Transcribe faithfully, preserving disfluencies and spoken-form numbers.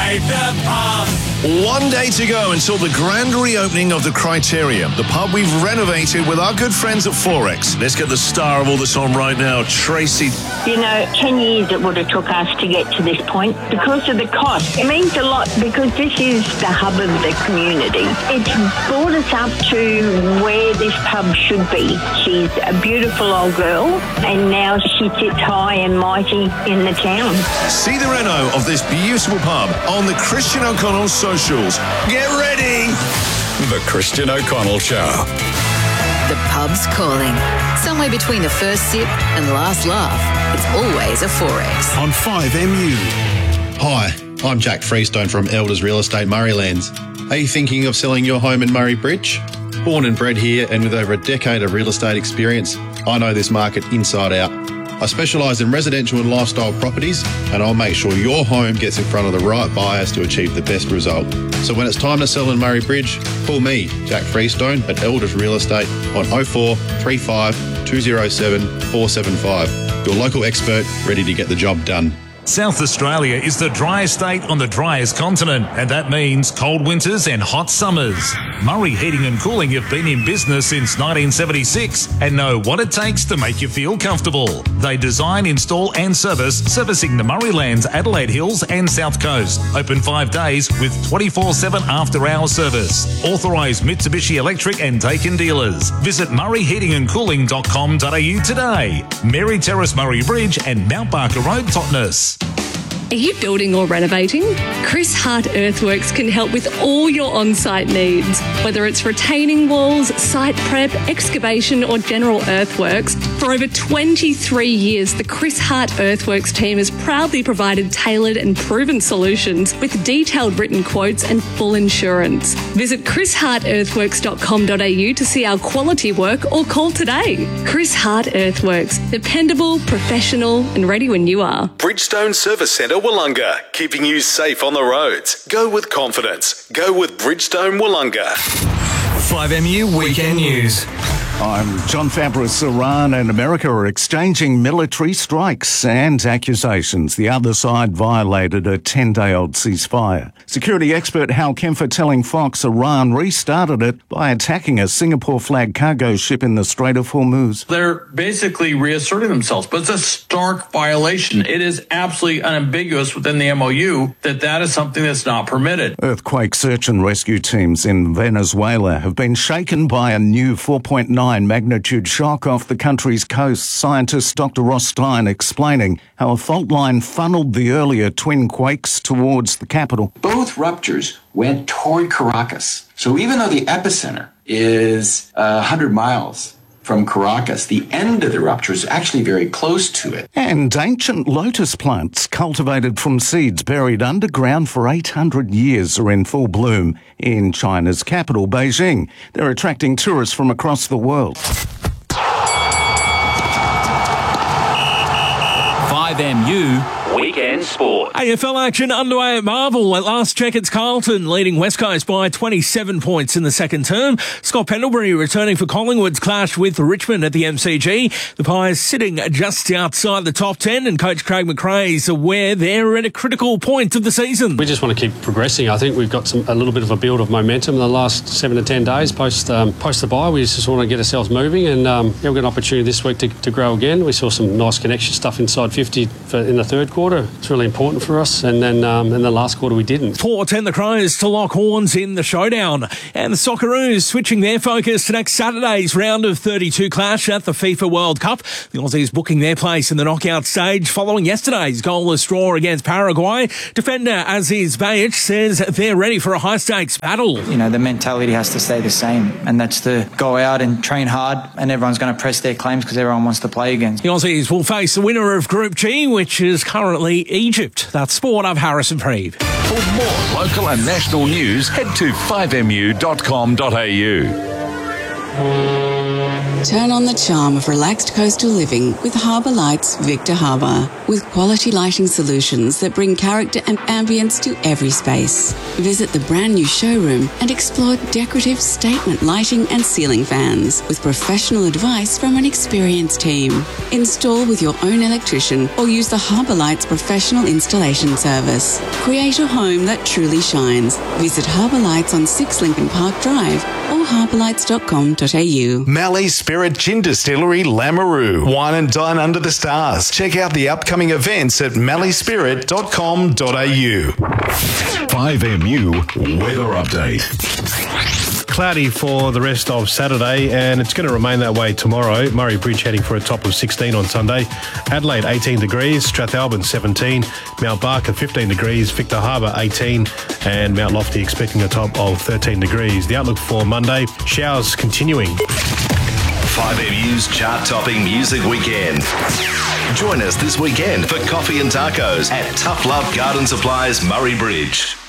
Five the Pub. One day to go until the grand reopening of the Criterion, the pub we've renovated with our good friends at Forex. Let's get the star of all this on right now, Tracy. You know, ten years it would have took us to get to this point because of the cost. It means a lot because this is the hub of the community. It's brought us up to where this pub should be. She's a beautiful old girl and now she sits high and mighty in the town. See the reno of this beautiful pub on the Christian O'Connell socials. Get ready! The Christian O'Connell Show. The pub's calling. Somewhere between the first sip and last laugh. It's always a Forex. On five M U. Hi, I'm Jack Freestone from Elders Real Estate Murraylands. Are you thinking of selling your home in Murray Bridge? Born and bred here and with over a decade of real estate experience, I know this market inside out. I specialise in residential and lifestyle properties, and I'll make sure your home gets in front of the right buyers to achieve the best result. So when it's time to sell in Murray Bridge, call me, Jack Freestone, at Elders Real Estate on oh four three five two oh seven four seven five. Your local expert ready to get the job done. South Australia is the driest state on the driest continent, and that means cold winters and hot summers. Murray Heating and Cooling have been in business since nineteen seventy-six and know what it takes to make you feel comfortable. They design, install and service, servicing the Murraylands, Adelaide Hills and South Coast. Open five days with twenty-four seven after-hours service. Authorised Mitsubishi Electric and Daikin dealers. Visit murray heating and cooling dot com dot a u today. Mary Terrace, Murray Bridge and Mount Barker Road, Totnes. Are you building or renovating? Chris Hart Earthworks can help with all your on-site needs. Whether it's retaining walls, site prep, excavation or general earthworks, for over twenty-three years the Chris Hart Earthworks team has proudly provided tailored and proven solutions with detailed written quotes and full insurance. Visit chris hart earthworks dot com dot a u to see our quality work or call today. Chris Hart Earthworks, dependable, professional and ready when you are. Bridgestone Service Centre Wollonga, keeping you safe on the roads. Go with confidence. Go with Bridgestone Wollonga. five M U Weekend News. I'm John Fabris. Iran and America are exchanging military strikes and accusations. The other side violated a ten-day-old ceasefire. Security expert Hal Kempfer telling Fox Iran restarted it by attacking a Singapore-flagged cargo ship in the Strait of Hormuz. They're basically reasserting themselves, but it's a stark violation. It is absolutely unambiguous within the M O U that that is something that's not permitted. Earthquake search and rescue teams in Venezuela have been shaken by a new four point nine magnitude shock off the country's coast. Scientist Doctor Ross Stein explaining how a fault line funneled the earlier twin quakes towards the capital. Both ruptures went toward Caracas. So even though the epicenter is uh, one hundred miles from Caracas, the end of the rupture is actually very close to it. And ancient lotus plants cultivated from seeds buried underground for eight hundred years are in full bloom in China's capital, Beijing. They're attracting tourists from across the world. five M U Weekend Sport. A F L action underway at Marvel. At last check, it's Carlton leading West Coast by twenty-seven points in the second term. Scott Pendlebury returning for Collingwood's clash with Richmond at the M C G. The Pies sitting just outside the top ten, and coach Craig McRae is aware they're at a critical point of the season. We just want to keep progressing. I think we've got some a little bit of a build of momentum in the last seven to ten days post um, post the bye. We just want to get ourselves moving, and um, yeah, we've got an opportunity this week to, to grow again. We saw some nice connection stuff inside fifty for, in the third quarter. It's really important for us, and then um, in the last quarter we didn't. four ten the Crows to lock horns in the showdown, and the Socceroos switching their focus to next Saturday's round of thirty-two clash at the FIFA World Cup. The Aussies booking their place in the knockout stage following yesterday's goalless draw against Paraguay. Defender Aziz Bayic says they're ready for a high-stakes battle. You know, the mentality has to stay the same, and that's to go out and train hard, and everyone's going to press their claims because everyone wants to play against. The Aussies will face the winner of Group G, which is currently Egypt. That's Sport. I'm Harrison Preeve. For more local and national news, head to five m u dot com dot a u. Turn on the charm of relaxed coastal living with Harbour Lights Victor Harbour. With quality lighting solutions that bring character and ambience to every space. Visit the brand new showroom and explore decorative statement lighting and ceiling fans with professional advice from an experienced team. Install with your own electrician or use the Harbour Lights professional installation service. Create a home that truly shines. Visit Harbour Lights on six Lincoln Park Drive or harbour lights dot com dot a u. Mallee Spirit Gin Distillery, Lamoureux. Wine and dine under the stars. Check out the upcoming events at mallee spirit dot com dot a u. five M U weather update. Cloudy for the rest of Saturday, and it's going to remain that way tomorrow. Murray Bridge heading for a top of sixteen on Sunday. Adelaide eighteen degrees, Strathalbyn seventeen, Mount Barker fifteen degrees, Victor Harbour eighteen, and Mount Lofty expecting a top of thirteen degrees. The outlook for Monday, showers continuing. five M U's chart-topping music weekend. Join us this weekend for coffee and tacos at Tough Love Garden Supplies, Murray Bridge.